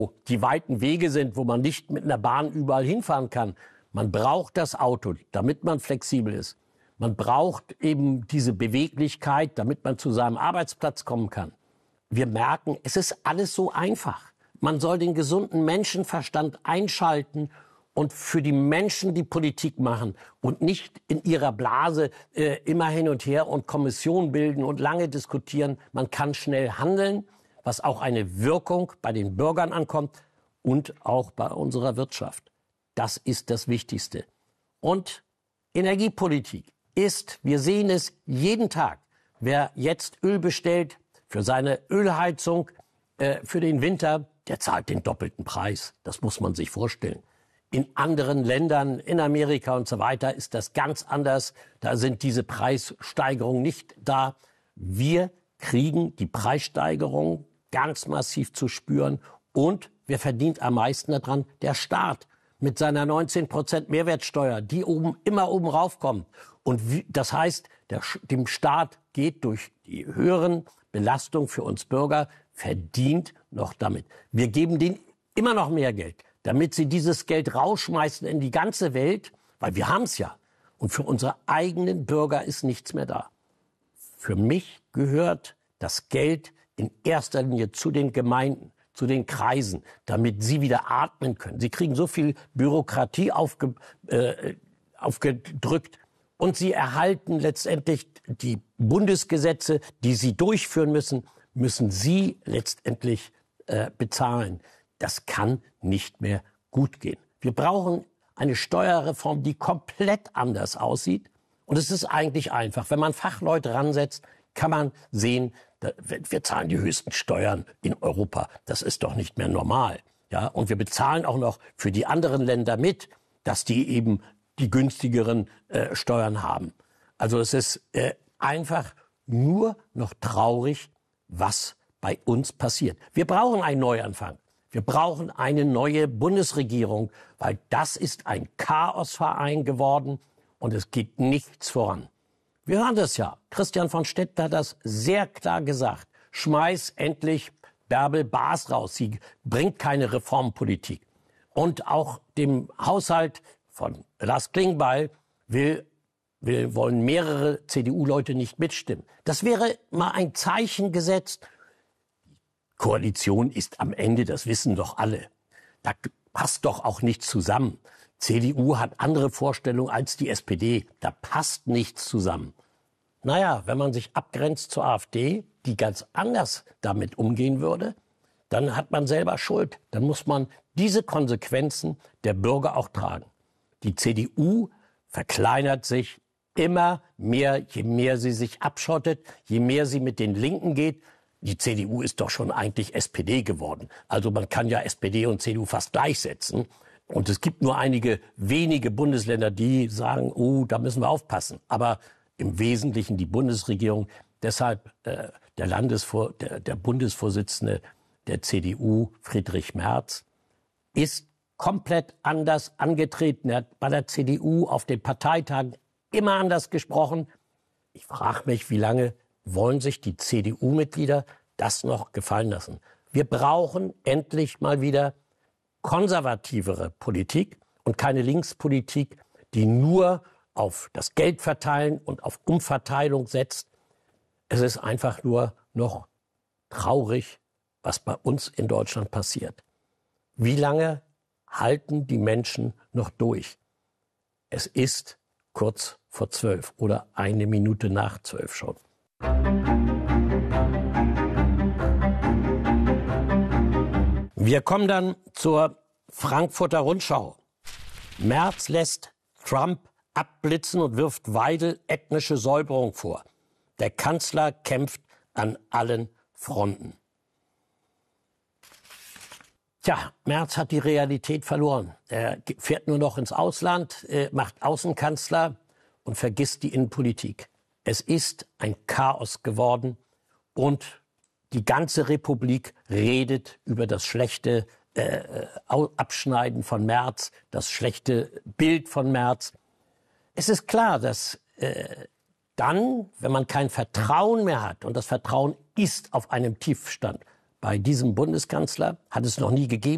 die weiten Wege sind, wo man nicht mit einer Bahn überall hinfahren kann. Man braucht das Auto, damit man flexibel ist. Man braucht eben diese Beweglichkeit, damit man zu seinem Arbeitsplatz kommen kann. Wir merken, es ist alles so einfach. Man soll den gesunden Menschenverstand einschalten und für die Menschen die Politik machen und nicht in ihrer Blase immer hin und her und Kommissionen bilden und lange diskutieren. Man kann schnell handeln, was auch eine Wirkung bei den Bürgern ankommt und auch bei unserer Wirtschaft. Das ist das Wichtigste. Und Energiepolitik ist, wir sehen es jeden Tag, wer jetzt Öl bestellt für seine Ölheizung, für den Winter, der zahlt den doppelten Preis. Das muss man sich vorstellen. In anderen Ländern, in Amerika und so weiter, ist das ganz anders. Da sind diese Preissteigerungen nicht da. Wir kriegen die Preissteigerung ganz massiv zu spüren. Und wer verdient am meisten daran? Der Staat mit seiner 19% Mehrwertsteuer, die immer oben raufkommt. Und das heißt, dem Staat geht durch die höheren Belastungen für uns Bürger, verdient noch damit. Wir geben denen immer noch mehr Geld, damit sie dieses Geld rausschmeißen in die ganze Welt, weil wir haben es ja. Und für unsere eigenen Bürger ist nichts mehr da. Für mich gehört das Geld in erster Linie zu den Gemeinden, zu den Kreisen, damit sie wieder atmen können. Sie kriegen so viel Bürokratie aufgedrückt und sie erhalten letztendlich die Bundesgesetze, die sie durchführen müssen sie letztendlich bezahlen. Das kann nicht mehr gut gehen. Wir brauchen eine Steuerreform, die komplett anders aussieht. Und es ist eigentlich einfach. Wenn man Fachleute ransetzt, kann man sehen, wir zahlen die höchsten Steuern in Europa. Das ist doch nicht mehr normal. Ja? Und wir bezahlen auch noch für die anderen Länder mit, dass die eben die günstigeren Steuern haben. Also es ist einfach nur noch traurig, was bei uns passiert. Wir brauchen einen Neuanfang. Wir brauchen eine neue Bundesregierung, weil das ist ein Chaosverein geworden und es geht nichts voran. Wir hören das ja. Christian von Stettner hat das sehr klar gesagt. Schmeiß endlich Bärbel Baas raus. Sie bringt keine Reformpolitik. Und auch dem Haushalt von Lars Klingbeil wollen mehrere CDU-Leute nicht mitstimmen. Das wäre mal ein Zeichen gesetzt. Koalition ist am Ende, das wissen doch alle. Da passt doch auch nichts zusammen. CDU hat andere Vorstellungen als die SPD. Da passt nichts zusammen. Naja, wenn man sich abgrenzt zur AfD, die ganz anders damit umgehen würde, dann hat man selber Schuld. Dann muss man diese Konsequenzen der Bürger auch tragen. Die CDU verkleinert sich immer mehr, je mehr sie sich abschottet, je mehr sie mit den Linken geht. Die CDU ist doch schon eigentlich SPD geworden. Also man kann ja SPD und CDU fast gleichsetzen. Und es gibt nur einige wenige Bundesländer, die sagen, oh, da müssen wir aufpassen. Aber im Wesentlichen die Bundesregierung, deshalb der Bundesvorsitzende der CDU, Friedrich Merz, ist komplett anders angetreten. Er hat bei der CDU auf den Parteitagen immer anders gesprochen. Ich frage mich, wie lange wollen sich die CDU-Mitglieder das noch gefallen lassen? Wir brauchen endlich mal wieder konservativere Politik und keine Linkspolitik, die nur auf das Geld verteilen und auf Umverteilung setzt. Es ist einfach nur noch traurig, was bei uns in Deutschland passiert. Wie lange halten die Menschen noch durch? Es ist kurz vor 12 oder 1 Minute nach 12 schon. Wir kommen dann zur Frankfurter Rundschau. Merz lässt Trump abblitzen und wirft Weidel ethnische Säuberung vor. Der Kanzler kämpft an allen Fronten. Tja, Merz hat die Realität verloren. Er fährt nur noch ins Ausland, macht Außenkanzler und vergisst die Innenpolitik. Es ist ein Chaos geworden und die ganze Republik redet über das schlechte Abschneiden von Merz, das schlechte Bild von Merz. Es ist klar, dass dann, wenn man kein Vertrauen mehr hat, und das Vertrauen ist auf einem Tiefstand, bei diesem Bundeskanzler hat es noch nie gegeben,